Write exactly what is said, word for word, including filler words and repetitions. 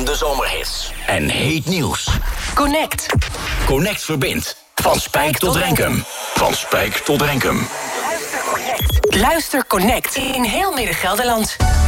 knallende zomerhits en heet nieuws. Connect. Connect verbindt. Van Spijk tot Renkum. Van Spijk tot Renkum. Luister Connect in heel Midden-Gelderland.